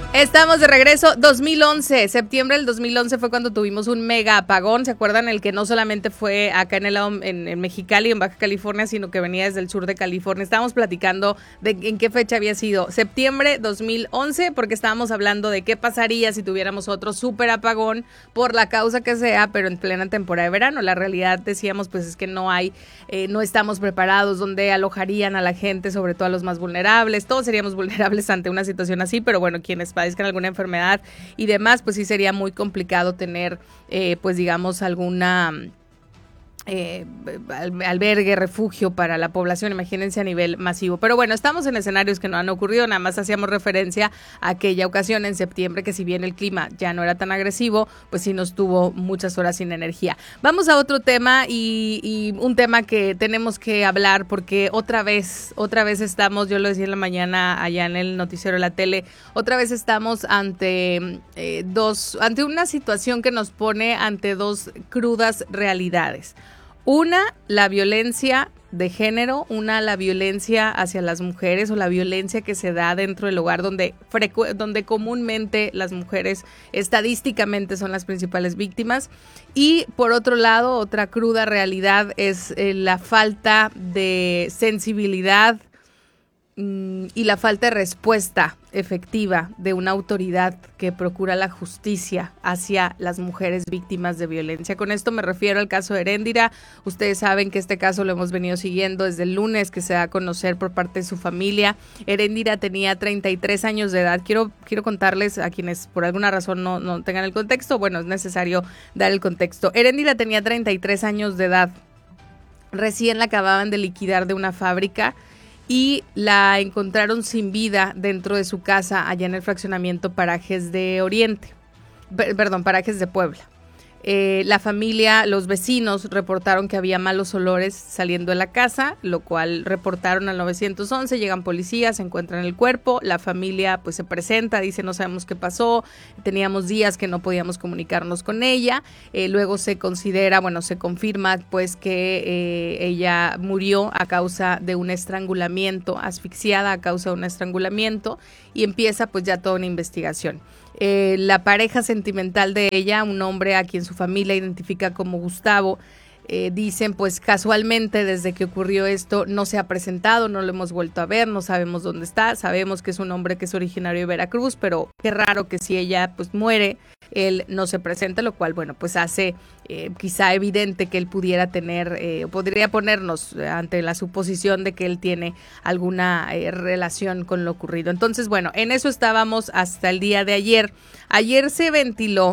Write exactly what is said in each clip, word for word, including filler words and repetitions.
Estamos de regreso. dos mil once, septiembre del dos mil once fue cuando tuvimos un mega apagón. ¿Se acuerdan? El que no solamente fue acá en el en, en Mexicali, en Baja California, sino que venía desde el sur de California. Estábamos platicando de en qué fecha había sido. Septiembre dos mil once, porque estábamos hablando de qué pasaría si tuviéramos otro súper apagón por la causa que sea, pero en plena temporada de verano. La realidad, decíamos, pues es que no hay, eh, no estamos preparados, donde alojarían a la gente, sobre todo a los más vulnerables. Todos seríamos vulnerables ante una situación así, pero bueno, quienes padezcan alguna enfermedad y demás, pues sí sería muy complicado tener, eh, pues digamos, alguna eh, albergue, refugio para la población, imagínense a nivel masivo. Pero bueno, estamos en escenarios que no han ocurrido, nada más hacíamos referencia a aquella ocasión en septiembre que si bien el clima ya no era tan agresivo, pues sí nos tuvo muchas horas sin energía. Vamos a otro tema y, y un tema que tenemos que hablar porque otra vez, otra vez estamos, yo lo decía en la mañana allá en el noticiero de la tele, otra vez estamos ante eh, dos, ante una situación que nos pone ante dos crudas realidades. Una, la violencia de género, una, la violencia hacia las mujeres o la violencia que se da dentro del hogar donde, frecu- donde comúnmente las mujeres estadísticamente son las principales víctimas. Y por otro lado, otra cruda realidad es eh, la falta de sensibilidad mm, y la falta de respuesta efectiva de una autoridad que procura la justicia hacia las mujeres víctimas de violencia. Con esto me refiero al caso de Heréndira. Ustedes saben que este caso lo hemos venido siguiendo desde el lunes que se da a conocer por parte de su familia. Heréndira tenía treinta y tres años de edad. Quiero, quiero contarles a quienes por alguna razón no, no tengan el contexto. Bueno, es necesario dar el contexto. Heréndira tenía treinta y tres años de edad. Recién la acababan de liquidar de una fábrica y la encontraron sin vida dentro de su casa allá en el fraccionamiento Parajes de Oriente, perdón, Parajes de Puebla. Eh, la familia, los vecinos reportaron que había malos olores saliendo de la casa, lo cual reportaron al nueve once, llegan policías, encuentran el cuerpo, la familia pues se presenta, dice no sabemos qué pasó, teníamos días que no podíamos comunicarnos con ella, eh, luego se considera, bueno, se confirma pues que eh, ella murió a causa de un estrangulamiento, asfixiada a causa de un estrangulamiento y empieza pues ya toda una investigación. Eh, la pareja sentimental de ella, un hombre a quien su familia identifica como Gustavo, eh, dicen pues casualmente desde que ocurrió esto no se ha presentado, no lo hemos vuelto a ver, no sabemos dónde está, sabemos que es un hombre que es originario de Veracruz, pero qué raro que si ella pues muere, él no se presenta, lo cual bueno pues hace eh, quizá evidente que él pudiera tener, eh, podría ponernos ante la suposición de que él tiene alguna eh, relación con lo ocurrido. Entonces bueno, en eso estábamos hasta el día de ayer. Ayer se ventiló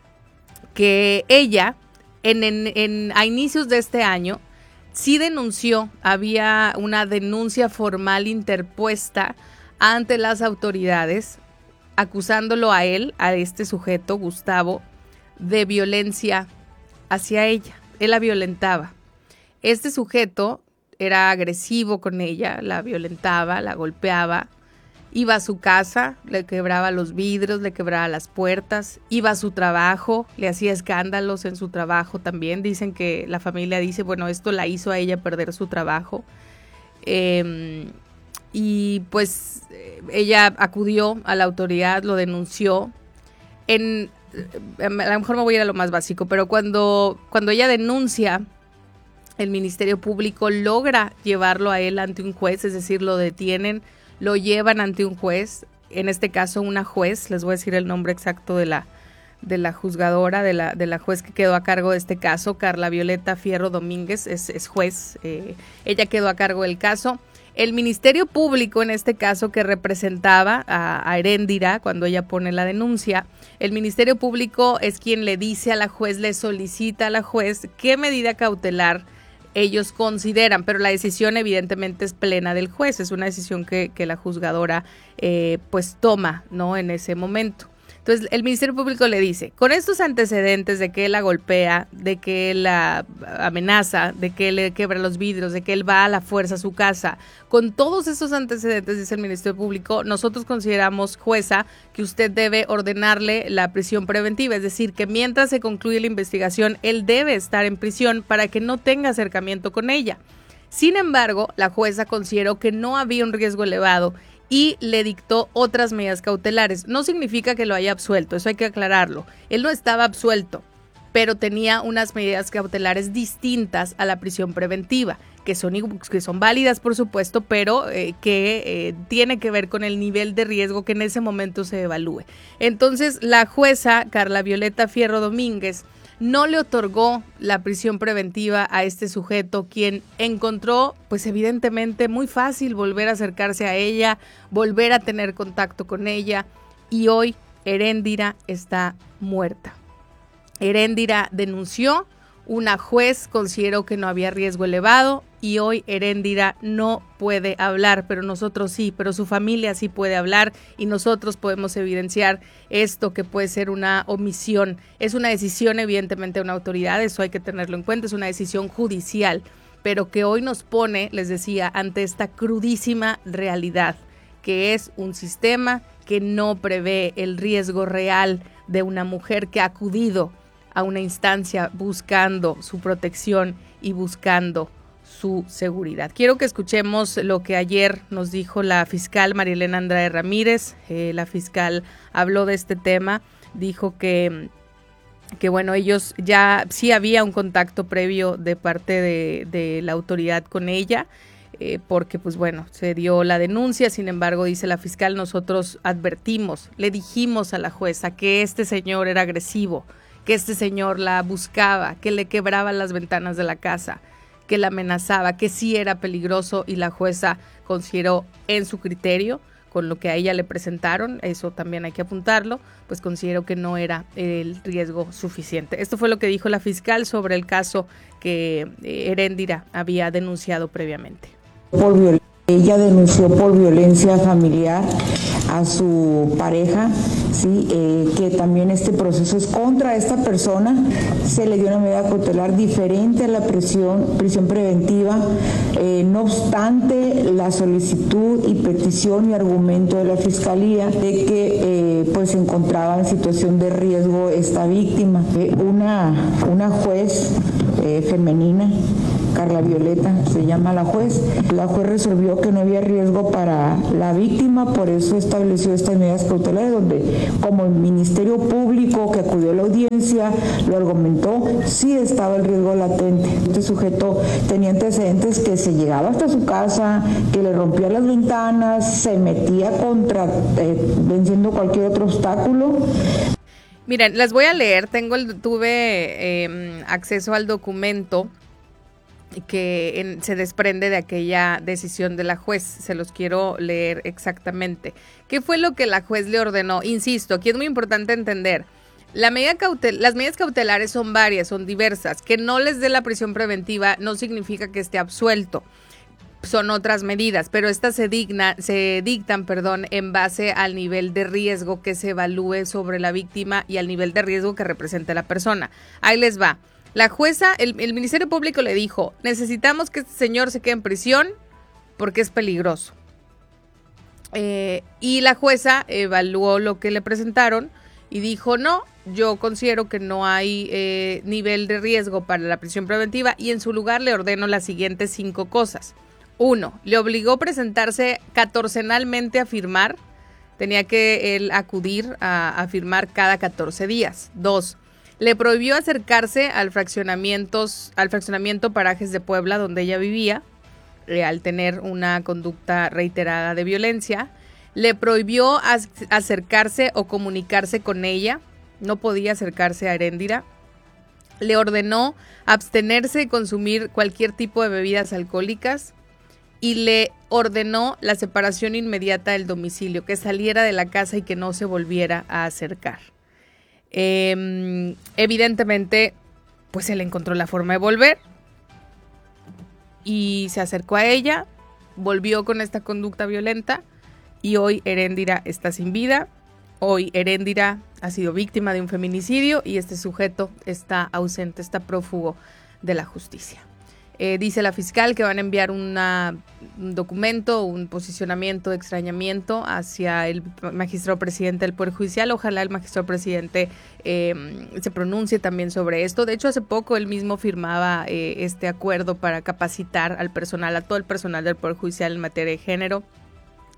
que ella En, en, en, a inicios de este año, sí denunció, había una denuncia formal interpuesta ante las autoridades, acusándolo a él, a este sujeto, Gustavo, de violencia hacia ella. Él la violentaba. Este sujeto era agresivo con ella, la violentaba, la golpeaba. Iba a su casa, le quebraba los vidrios, le quebraba las puertas, iba a su trabajo, le hacía escándalos en su trabajo también. Dicen que la familia dice, bueno, esto la hizo a ella perder su trabajo. Eh, y pues ella acudió a la autoridad, lo denunció. En, a lo mejor me voy a ir a lo más básico, pero cuando, cuando ella denuncia, el Ministerio Público logra llevarlo a él ante un juez, es decir, lo detienen, lo llevan ante un juez, en este caso una juez, les voy a decir el nombre exacto de la, de la juzgadora, de la, de la juez que quedó a cargo de este caso, Carla Violeta Fierro Domínguez, es, es juez, eh, ella quedó a cargo del caso. El Ministerio Público, en este caso que representaba a, a Heréndira cuando ella pone la denuncia, el Ministerio Público es quien le dice a la juez, le solicita a la juez qué medida cautelar ellos consideran, pero la decisión evidentemente es plena del juez, es una decisión que, que la juzgadora eh, pues toma, ¿no? En ese momento. Entonces el Ministerio Público le dice, con estos antecedentes de que él la golpea, de que él la amenaza, de que él le quebra los vidrios, de que él va a la fuerza a su casa, con todos esos antecedentes, dice el Ministerio Público, nosotros consideramos, jueza, que usted debe ordenarle la prisión preventiva, es decir, que mientras se concluye la investigación, él debe estar en prisión para que no tenga acercamiento con ella. Sin embargo, la jueza consideró que no había un riesgo elevado y le dictó otras medidas cautelares. No significa que lo haya absuelto, eso hay que aclararlo. Él no estaba absuelto, pero tenía unas medidas cautelares distintas a la prisión preventiva, que son, que son válidas, por supuesto, pero eh, que eh, tiene que ver con el nivel de riesgo que en ese momento se evalúe. Entonces, la jueza Carla Violeta Fierro Domínguez no le otorgó la prisión preventiva a este sujeto, quien encontró, pues evidentemente, muy fácil volver a acercarse a ella, volver a tener contacto con ella, y hoy Heréndira está muerta. Heréndira denunció, una juez consideró que no había riesgo elevado y hoy Heréndira no puede hablar, pero nosotros sí, pero su familia sí puede hablar y nosotros podemos evidenciar esto que puede ser una omisión. Es una decisión evidentemente de una autoridad, eso hay que tenerlo en cuenta, es una decisión judicial, pero que hoy nos pone, les decía, ante esta crudísima realidad, que es un sistema que no prevé el riesgo real de una mujer que ha acudido a una instancia buscando su protección y buscando su seguridad. Quiero que escuchemos lo que ayer nos dijo la fiscal María Elena Andrade Ramírez. Eh, la fiscal habló de este tema, dijo que, que bueno, ellos ya sí había un contacto previo de parte de, de la autoridad con ella, eh, porque pues bueno, se dio la denuncia. Sin embargo, dice la fiscal, nosotros advertimos, le dijimos a la jueza que este señor era agresivo, que este señor la buscaba, que le quebraba las ventanas de la casa, que la amenazaba, que sí era peligroso, y la jueza consideró en su criterio, con lo que a ella le presentaron, eso también hay que apuntarlo, pues consideró que no era el riesgo suficiente. Esto fue lo que dijo la fiscal sobre el caso que Heréndira había denunciado previamente. Por violencia. Ella denunció por violencia familiar a su pareja, sí, eh, que también este proceso es contra esta persona. Se le dio una medida cautelar diferente a la prisión, prisión preventiva. Eh, no obstante, la solicitud y petición y argumento de la Fiscalía de que eh, pues se encontraba en situación de riesgo esta víctima. Eh, una, una juez eh, femenina, Carla Violeta se llama la juez. La juez resolvió que no había riesgo para la víctima, por eso estableció estas medidas cautelares, donde como el Ministerio Público que acudió a la audiencia lo argumentó, sí estaba el riesgo latente. Este sujeto tenía antecedentes que se llegaba hasta su casa, que le rompía las ventanas, se metía contra, eh, venciendo cualquier otro obstáculo. Miren, les voy a leer, tengo el, tuve eh, acceso al documento que en, se desprende de aquella decisión de la juez. Se los quiero leer exactamente. ¿Qué fue lo que la juez le ordenó? Insisto, aquí es muy importante entender. La medida cautel, las medidas cautelares son varias, son diversas. Que no les dé la prisión preventiva no significa que esté absuelto. Son otras medidas, pero estas se, digna, se dictan perdón, en base al nivel de riesgo que se evalúe sobre la víctima y al nivel de riesgo que represente la persona. Ahí les va. La jueza, el, el Ministerio Público le dijo, necesitamos que este señor se quede en prisión porque es peligroso. Eh, y la jueza evaluó lo que le presentaron y dijo, no, yo considero que no hay eh, nivel de riesgo para la prisión preventiva, y en su lugar le ordeno las siguientes cinco cosas. Uno, le obligó a presentarse catorcenalmente a firmar, tenía que él acudir a, a firmar cada catorce días. Dos, le prohibió acercarse al fraccionamientos, al fraccionamiento Parajes de Puebla, donde ella vivía, eh, al tener una conducta reiterada de violencia. Le prohibió as- acercarse o comunicarse con ella, no podía acercarse a Heréndira. Le ordenó abstenerse de consumir cualquier tipo de bebidas alcohólicas y le ordenó la separación inmediata del domicilio, que saliera de la casa y que no se volviera a acercar. Eh, evidentemente, pues él encontró la forma de volver y se acercó a ella, volvió con esta conducta violenta y hoy Heréndira está sin vida. Hoy Heréndira ha sido víctima de un feminicidio y este sujeto está ausente, está prófugo de la justicia. Eh, dice la fiscal que van a enviar una, un documento, un posicionamiento de extrañamiento hacia el magistrado presidente del Poder Judicial. Ojalá el magistrado presidente eh, se pronuncie también sobre esto. De hecho, hace poco él mismo firmaba eh, este acuerdo para capacitar al personal, a todo el personal del Poder Judicial en materia de género.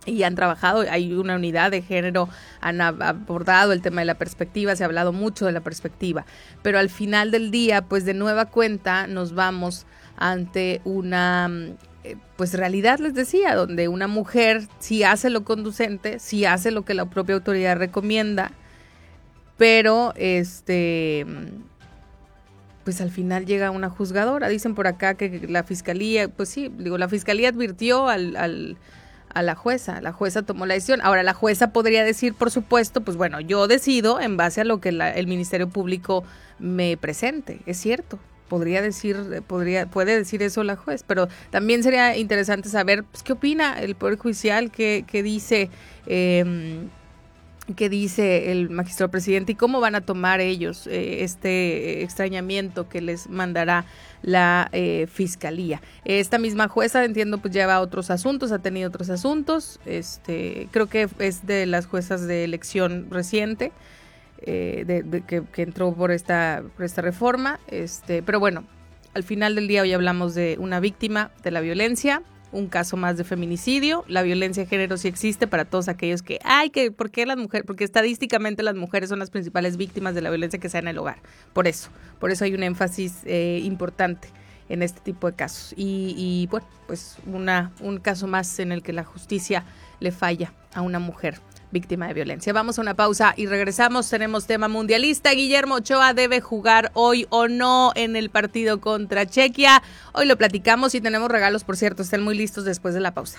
y han trabajado, hay una unidad de género, han abordado el tema de la perspectiva, se ha hablado mucho de la perspectiva, pero al final del día, pues de nueva cuenta nos vamos ante una pues realidad, les decía, donde una mujer sí hace lo conducente, sí hace lo que la propia autoridad recomienda, pero este pues al final llega una juzgadora. Dicen por acá que la fiscalía, pues sí, digo, la fiscalía advirtió al, al a la jueza, la jueza tomó la decisión. Ahora la jueza podría decir, por supuesto, pues bueno, yo decido en base a lo que la, el Ministerio Público me presente, es cierto, podría decir, podría, puede decir eso la juez, pero también sería interesante saber, pues, qué opina el Poder Judicial, qué, qué dice, eh, qué dice el magistrado presidente y cómo van a tomar ellos eh, este extrañamiento que les mandará la eh, fiscalía. Esta misma jueza, entiendo, pues lleva otros asuntos, ha tenido otros asuntos, este, creo que es de las juezas de elección reciente, eh, de, de, que, que entró por esta, por esta reforma, este, pero bueno, al final del día hoy hablamos de una víctima de la violencia, un caso más de feminicidio. La violencia de género sí existe para todos aquellos que, ay, que ¿por qué las mujeres? Porque estadísticamente las mujeres son las principales víctimas de la violencia que se da en el hogar. Por eso, por eso hay un énfasis eh, importante en este tipo de casos. Y, y bueno, pues una un caso más en el que la justicia le falla a una mujer víctima de violencia. Vamos a una pausa y regresamos. Tenemos tema mundialista. Guillermo Ochoa debe jugar hoy o no en el partido contra Chequia. Hoy lo platicamos y tenemos regalos, por cierto. Estén muy listos después de la pausa.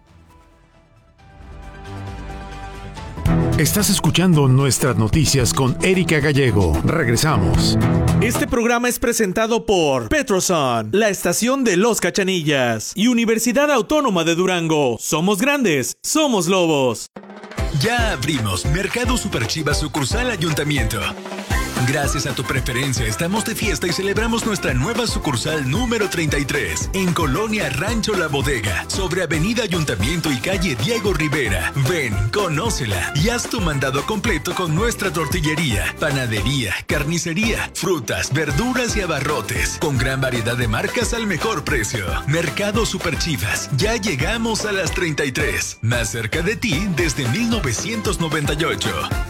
Estás escuchando Nuestras Noticias con Erika Gallego. Regresamos. Este programa es presentado por Petroson, la estación de Los Cachanillas y Universidad Autónoma de Durango. Somos grandes, somos lobos. Ya abrimos Mercado Super Chivas sucursal Ayuntamiento. Gracias a tu preferencia estamos de fiesta y celebramos nuestra nueva sucursal número treinta y tres en Colonia Rancho La Bodega, sobre Avenida Ayuntamiento y calle Diego Rivera. Ven, conócela y haz tu mandado completo con nuestra tortillería, panadería, carnicería, frutas, verduras y abarrotes, con gran variedad de marcas al mejor precio. Mercado Super Chivas, ya llegamos a las treinta y tres, más cerca de ti desde mil novecientos noventa y ocho.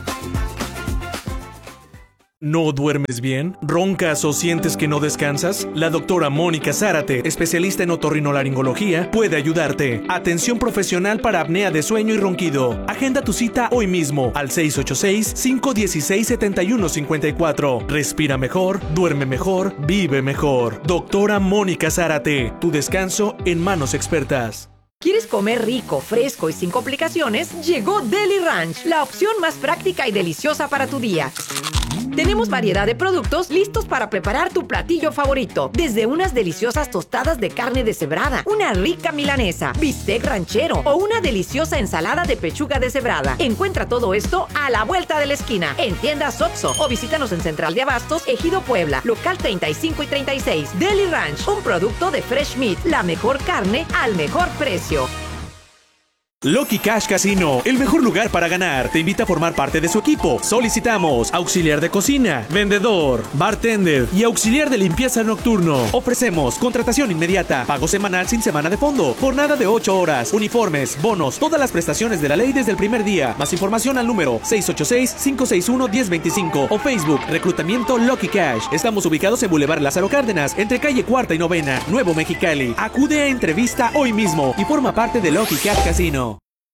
¿No duermes bien? ¿Roncas o sientes que no descansas? La doctora Mónica Zárate, especialista en otorrinolaringología, puede ayudarte. Atención profesional para apnea de sueño y ronquido. Agenda tu cita hoy mismo al seis ocho seis, cinco uno seis, siete uno cinco cuatro. Respira mejor, duerme mejor, vive mejor. Doctora Mónica Zárate, tu descanso en manos expertas. ¿Quieres comer rico, fresco y sin complicaciones? Llegó Deli Ranch, la opción más práctica y deliciosa para tu día. Tenemos variedad de productos listos para preparar tu platillo favorito. Desde unas deliciosas tostadas de carne deshebrada, una rica milanesa, bistec ranchero o una deliciosa ensalada de pechuga deshebrada. Encuentra todo esto a la vuelta de la esquina, en tiendas Oxxo, o visítanos en Central de Abastos, Ejido Puebla, local treinta y cinco y treinta y seis. Deli Ranch, un producto de Fresh Meat, la mejor carne al mejor precio. Lucky Cash Casino, el mejor lugar para ganar. Te invita a formar parte de su equipo. Solicitamos auxiliar de cocina, vendedor, bartender y auxiliar de limpieza nocturno. Ofrecemos contratación inmediata, pago semanal sin semana de fondo, jornada de ocho horas, uniformes, bonos, todas las prestaciones de la ley desde el primer día. Más información al número seis ocho seis, cinco seis uno, uno cero dos cinco o Facebook Reclutamiento Lucky Cash. Estamos ubicados en Boulevard Lázaro Cárdenas, entre calle Cuarta y Novena, Nuevo Mexicali. Acude a entrevista hoy mismo y forma parte de Lucky Cash Casino.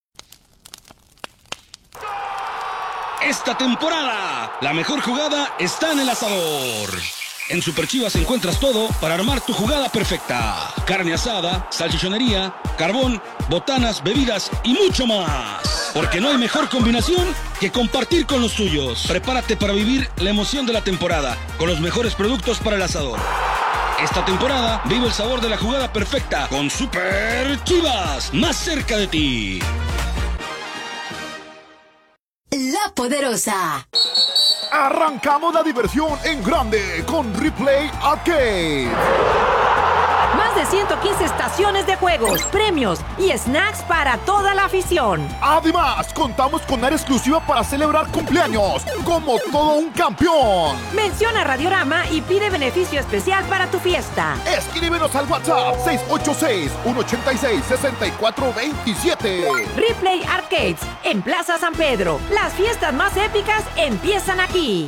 Esta temporada, la mejor jugada está en el asador. En Super Chivas encuentras todo para armar tu jugada perfecta. Carne asada, salchichonería, carbón, botanas, bebidas y mucho más. Porque no hay mejor combinación que compartir con los tuyos. Prepárate para vivir la emoción de la temporada con los mejores productos para el asador. Esta temporada vive el sabor de la jugada perfecta con Super Chivas, más cerca de ti. La Poderosa. Arrancamos la diversión en grande con Replay Arcade. Más más de ciento quince estaciones de juegos, premios y snacks para toda la afición. Además, contamos con área exclusiva para celebrar cumpleaños, como todo un campeón. Menciona Radiorama y pide beneficio especial para tu fiesta. Escríbenos al WhatsApp seis ocho seis, uno ocho seis, seis cuatro dos siete. Replay Arcades en Plaza San Pedro. Las fiestas más épicas empiezan aquí.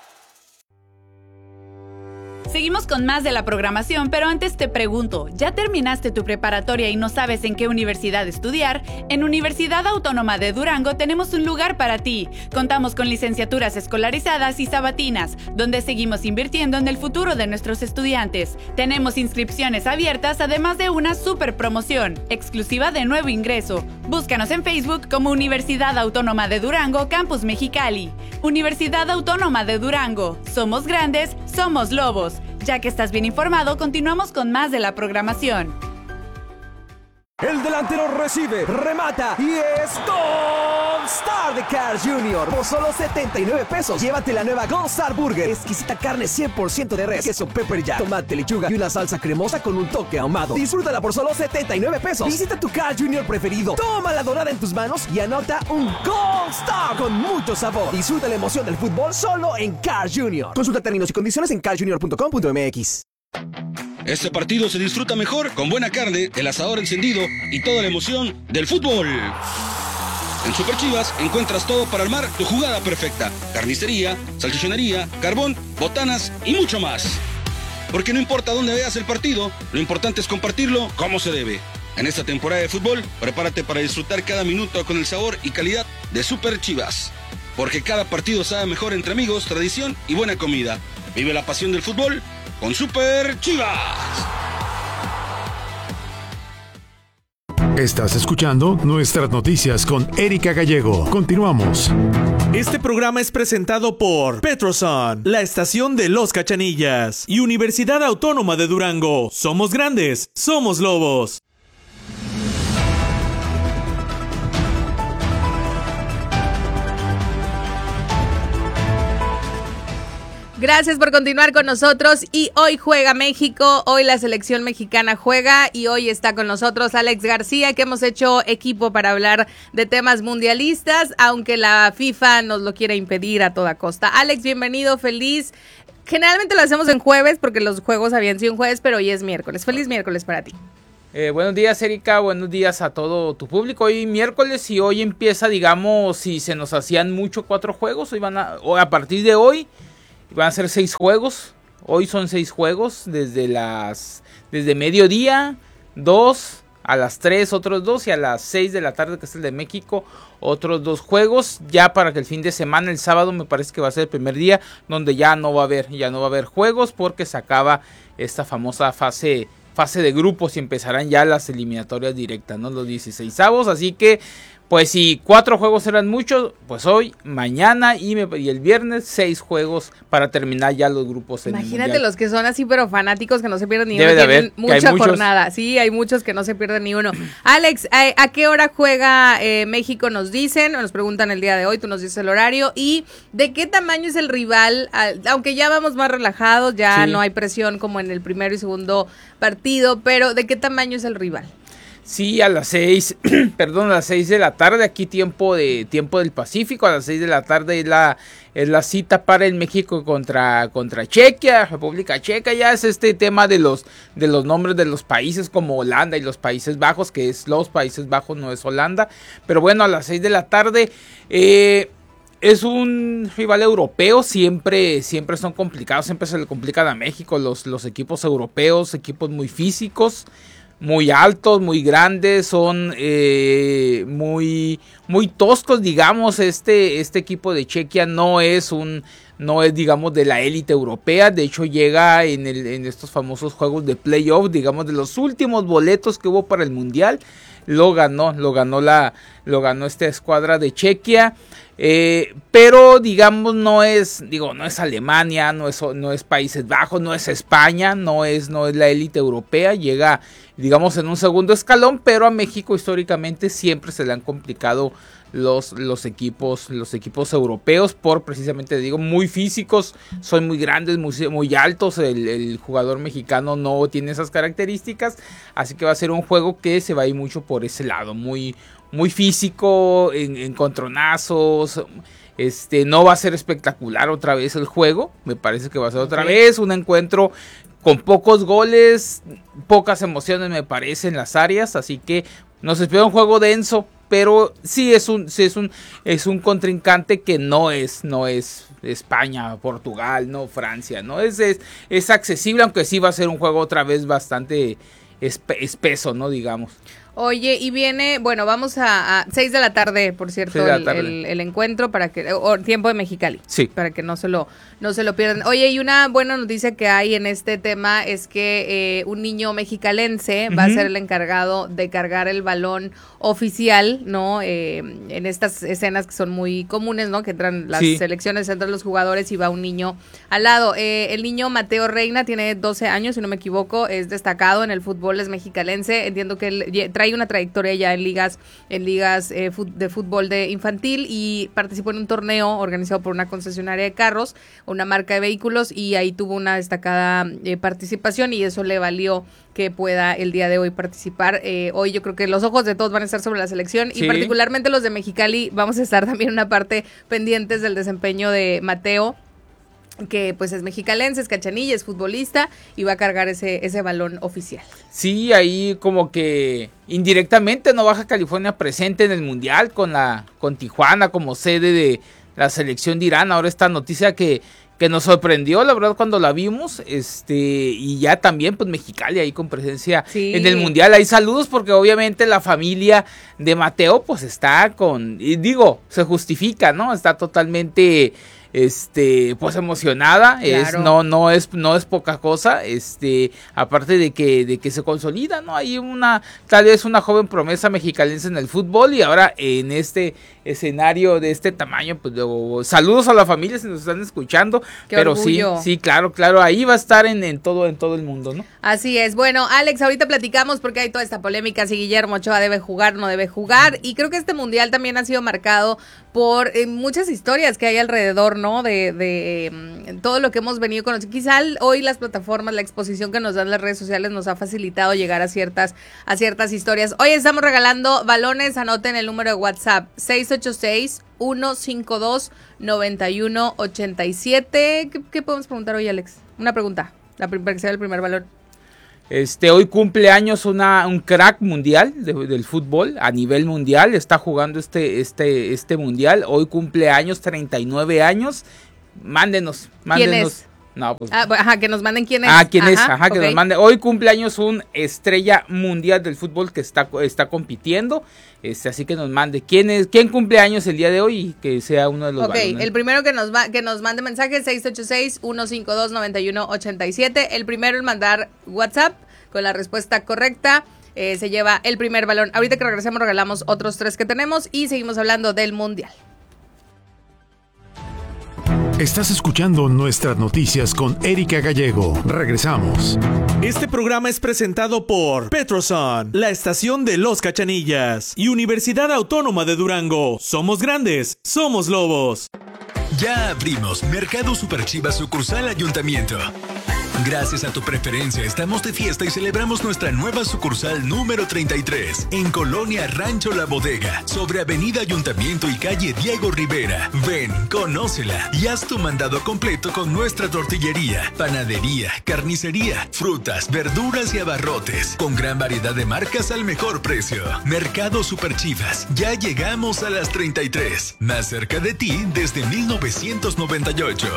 Seguimos con más de la programación, pero antes te pregunto, ¿ya terminaste tu preparatoria y no sabes en qué universidad estudiar? En Universidad Autónoma de Durango tenemos un lugar para ti. Contamos con licenciaturas escolarizadas y sabatinas, donde seguimos invirtiendo en el futuro de nuestros estudiantes. Tenemos inscripciones abiertas, además de una super promoción, exclusiva de nuevo ingreso. Búscanos en Facebook como Universidad Autónoma de Durango, Campus Mexicali. Universidad Autónoma de Durango. Somos grandes, somos lobos. Ya que estás bien informado, continuamos con más de la programación. El delantero recibe, remata y es Gold Star de Carl's junior Por solo setenta y nueve pesos, llévate la nueva Gold Star Burger. Exquisita carne cien por ciento de res, queso pepper jack, tomate, lechuga y una salsa cremosa con un toque ahumado. Disfrútala por solo setenta y nueve pesos. Visita tu Carl's junior preferido, toma la dorada en tus manos y anota un Gold Star con mucho sabor. Disfruta la emoción del fútbol solo en Carl's junior Consulta términos y condiciones en carl junior punto com punto m x. Este partido se disfruta mejor con buena carne, el asador encendido y toda la emoción del fútbol. En Super Chivas encuentras todo para armar tu jugada perfecta. Carnicería, salchichonería, carbón, botanas y mucho más. Porque no importa dónde veas el partido, lo importante es compartirlo como se debe. En esta temporada de fútbol, prepárate para disfrutar cada minuto con el sabor y calidad de Super Chivas. Porque cada partido sabe mejor entre amigos, tradición y buena comida. Vive la pasión del fútbol con Super Chivas. Estás escuchando Nuestras Noticias con Erika Gallego. Continuamos. Este programa es presentado por Petroson, la estación de los Cachanillas, y Universidad Autónoma de Durango. Somos grandes, somos lobos. Gracias por continuar con nosotros y hoy juega México, hoy la selección mexicana juega y hoy está con nosotros Alex García, que hemos hecho equipo para hablar de temas mundialistas, aunque la FIFA nos lo quiera impedir a toda costa. Alex, bienvenido, feliz. Generalmente lo hacemos en jueves porque los juegos habían sido en jueves, pero hoy es miércoles. Feliz miércoles para ti. Eh, buenos días, Erika, buenos días a todo tu público. Hoy miércoles y hoy empieza, digamos, si se nos hacían mucho cuatro juegos, hoy van a, o a partir de hoy van a ser seis juegos. Hoy son seis juegos desde las desde mediodía, dos, a las tres otros dos y a las seis de la tarde, que es el de México, otros dos juegos. Ya para que el fin de semana, el sábado, me parece que va a ser el primer día donde ya no va a haber, ya no va a haber juegos porque se acaba esta famosa fase fase de grupos y empezarán ya las eliminatorias directas, ¿no? Los dieciseisavos, así que pues si cuatro juegos eran muchos, pues hoy, mañana y, me, y el viernes seis juegos para terminar ya los grupos. En Imagínate el los que son así pero fanáticos que no se pierden ni Debe uno, de tienen haber, mucha muchos. jornada. Sí, hay muchos que no se pierden ni uno. Alex, ¿a, a qué hora juega eh, México? Nos dicen, nos preguntan el día de hoy, tú nos dices el horario y de qué tamaño es el rival, a, aunque ya vamos más relajados, ya sí. No hay presión como en el primero y segundo partido, pero ¿de qué tamaño es el rival? Sí, a las seis, perdón, a las seis de la tarde, aquí tiempo de tiempo del Pacífico, a las seis de la tarde es la es la cita para el México contra contra Chequia, República Checa. Ya es este tema de los de los nombres de los países como Holanda y los Países Bajos, que es los Países Bajos, no es Holanda, pero bueno, a las seis de la tarde eh, es un rival europeo, siempre siempre son complicados, siempre se le complican a México los los equipos europeos, equipos muy físicos, muy altos, muy grandes, son eh, muy muy toscos, digamos. Este este equipo de Chequia no es un no es digamos de la élite europea, de hecho llega en el en estos famosos juegos de playoff, digamos de los últimos boletos que hubo para el mundial, lo ganó, lo ganó la lo ganó esta escuadra de Chequia. Eh, pero digamos no es digo no es Alemania, no es no es Países Bajos, no es España, no es no es la élite europea, llega digamos en un segundo escalón, pero a México históricamente siempre se le han complicado los, los equipos, los equipos europeos, por precisamente digo, muy físicos, son muy grandes, muy, muy altos. El, el jugador mexicano no tiene esas características, así que va a ser un juego que se va a ir mucho por ese lado, muy, muy físico, en, encontronazos. Este, no va a ser espectacular otra vez el juego, me parece que va a ser otra okay. vez un encuentro con pocos goles, pocas emociones me parece en las áreas, así que nos espera un juego denso, pero sí es un, sí es un, es un contrincante que no es, no es España, Portugal, no Francia, no es, es, es accesible, aunque sí va a ser un juego otra vez bastante espe- espeso, ¿no? Digamos. Oye, y viene, bueno, vamos a, a seis de la tarde, por cierto, el, el, el encuentro, para que, o tiempo de Mexicali, sí, para que no se lo, no se lo pierdan. Oye, y una buena noticia que hay en este tema es que eh, un niño mexicalense uh-huh. va a ser el encargado de cargar el balón oficial, ¿no? Eh, en estas escenas que son muy comunes, ¿no? Que entran las sí. selecciones, entran los jugadores y va un niño al lado. Eh, el niño Mateo Reina tiene doce años, si no me equivoco, es destacado en el fútbol, es mexicalense. Entiendo que él trae una trayectoria ya en ligas en ligas eh, de fútbol de infantil y participó en un torneo organizado por una concesionaria de carros, una marca de vehículos, y ahí tuvo una destacada eh, participación y eso le valió que pueda el día de hoy participar. Eh, hoy yo creo que los ojos de todos van a estar sobre la selección sí. y particularmente los de Mexicali vamos a estar también una parte pendientes del desempeño de Mateo, que pues es mexicalense, es cachanilla, es futbolista y va a cargar ese, ese balón oficial. Sí, ahí como que indirectamente no Baja California presente en el Mundial con la con Tijuana como sede de la selección de Irán. Ahora esta noticia que, que nos sorprendió, la verdad, cuando la vimos, este y ya también pues Mexicali ahí con presencia sí. en el Mundial. Hay saludos porque obviamente la familia de Mateo pues está con, y digo, se justifica, ¿no? Está totalmente este pues emocionada, claro. es no no es no es poca cosa, este aparte de que de que se consolida, ¿no? Hay una tal vez una joven promesa mexicalense en el fútbol y ahora en este escenario de este tamaño, pues luego, saludos a la familia si nos están escuchando. Qué pero orgullo. sí, sí, claro, claro, ahí va a estar en, en todo en todo el mundo, ¿no? Así es. Bueno, Alex, ahorita platicamos porque hay toda esta polémica si Guillermo Ochoa debe jugar, no debe jugar, y creo que este mundial también ha sido marcado por eh, muchas historias que hay alrededor, ¿no? De, de eh, todo lo que hemos venido conociendo. Quizá hoy las plataformas, la exposición que nos dan las redes sociales nos ha facilitado llegar a ciertas a ciertas historias. Hoy estamos regalando balones, anoten el número de WhatsApp seis ocho seis, uno cinco dos, nueve uno ocho siete. ¿Qué, qué podemos preguntar hoy, Alex? Una pregunta, la para que sea el primer balón. Este, hoy cumple años una, un crack mundial de, del fútbol, a nivel mundial, está jugando este, este, este mundial, hoy cumple años, treinta y nueve años, mándenos, mándenos. ¿Quién es? No, pues. Ah, ajá, que nos manden quién es. Ah, quién ajá, es, ajá, okay. que nos mande. Hoy cumple años un estrella mundial del fútbol que está, está compitiendo, este, así que nos mande. ¿Quién es, quién cumple años el día de hoy y que sea uno de los okay, balones? El primero que nos va, que nos mande mensaje seis ocho seis, uno cinco dos, nueve uno ocho siete. El primero en mandar WhatsApp con la respuesta correcta eh, se lleva el primer balón. Ahorita que regresemos regalamos otros tres que tenemos y seguimos hablando del mundial. Estás escuchando nuestras noticias con Erika Gallego. Regresamos. Este programa es presentado por Petroson, la estación de los Cachanillas, y Universidad Autónoma de Durango. Somos grandes, somos lobos. Ya abrimos Mercado Super Chivas sucursal Ayuntamiento. Gracias a tu preferencia estamos de fiesta y celebramos nuestra nueva sucursal número treinta y tres en Colonia Rancho La Bodega, sobre Avenida Ayuntamiento y calle Diego Rivera. Ven, conócela y haz tu mandado completo con nuestra tortillería, panadería, carnicería, frutas, verduras y abarrotes, con gran variedad de marcas al mejor precio. Mercado Super Chivas, ya llegamos a las treinta y tres, más cerca de ti desde mil novecientos noventa y ocho.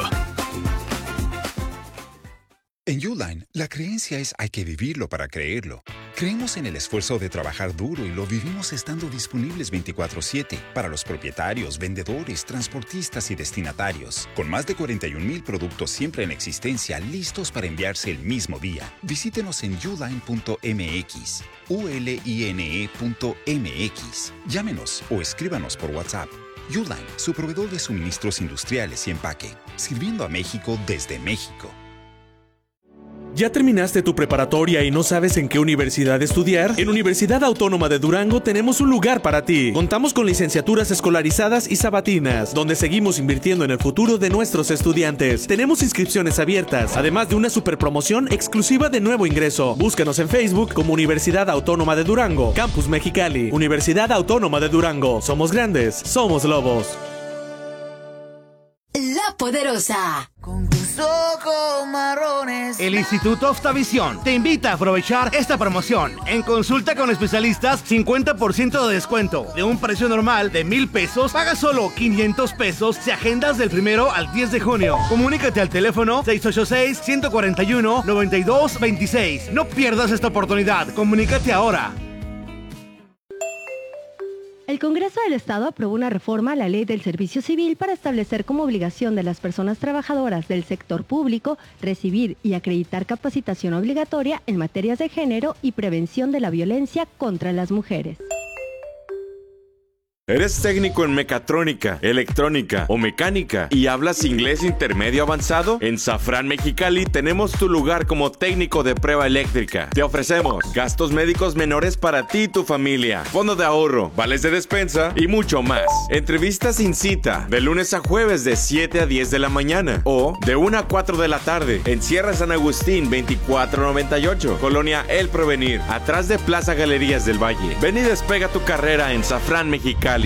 En Uline, la creencia es hay que vivirlo para creerlo. Creemos en el esfuerzo de trabajar duro y lo vivimos estando disponibles veinticuatro siete para los propietarios, vendedores, transportistas y destinatarios. Con más de cuarenta y un mil productos siempre en existencia, listos para enviarse el mismo día. Visítenos en uline punto m x, u l i n e punto m x. Llámenos o escríbanos por WhatsApp. Uline, su proveedor de suministros industriales y empaque, sirviendo a México desde México. ¿Ya terminaste tu preparatoria y no sabes en qué universidad estudiar? En Universidad Autónoma de Durango tenemos un lugar para ti. Contamos con licenciaturas escolarizadas y sabatinas, donde seguimos invirtiendo en el futuro de nuestros estudiantes. Tenemos inscripciones abiertas, además de una super promoción exclusiva de nuevo ingreso. Búscanos en Facebook como Universidad Autónoma de Durango, Campus Mexicali. Universidad Autónoma de Durango. Somos grandes, somos lobos. La Poderosa. Con tus ojos marrones. El Instituto Oftavisión te invita a aprovechar esta promoción. En consulta con especialistas, cincuenta por ciento de descuento. De un precio normal de mil pesos, paga solo quinientos pesos si agendas del primero al diez de junio. Comunícate al teléfono seis ocho seis, uno cuatro uno, nueve dos dos seis. No pierdas esta oportunidad. Comunícate ahora. El Congreso del Estado aprobó una reforma a la Ley del Servicio Civil para establecer como obligación de las personas trabajadoras del sector público recibir y acreditar capacitación obligatoria en materias de género y prevención de la violencia contra las mujeres. ¿Eres técnico en mecatrónica, electrónica o mecánica y hablas inglés intermedio avanzado? En Safran Mexicali tenemos tu lugar como técnico de prueba eléctrica. Te ofrecemos gastos médicos menores para ti y tu familia, fondo de ahorro, vales de despensa y mucho más. Entrevistas sin cita, de lunes a jueves de siete a diez de la mañana o de una a cuatro de la tarde en Sierra San Agustín veinticuatro noventa y ocho, Colonia El Provenir, atrás de Plaza Galerías del Valle. Ven y despega tu carrera en Safran Mexicali.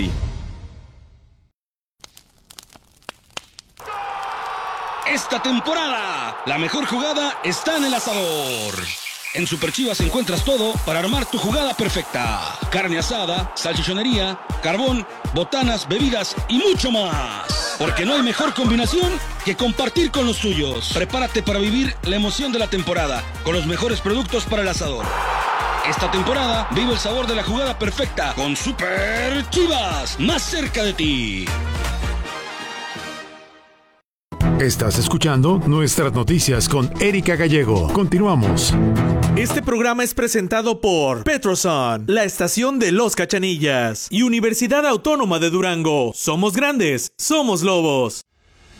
Esta temporada, la mejor jugada está en el asador. En Super Chivas encuentras todo para armar tu jugada perfecta. Carne asada, salchichonería, carbón, botanas, bebidas y mucho más. Porque no hay mejor combinación que compartir con los tuyos. Prepárate para vivir la emoción de la temporada con los mejores productos para el asador. Esta temporada vive el sabor de la jugada perfecta con Super Chivas, más cerca de ti. Estás escuchando Nuestras Noticias con Erika Gallego. Continuamos. Este programa es presentado por Petroson, la estación de Los Cachanillas, y Universidad Autónoma de Durango. Somos grandes, somos lobos.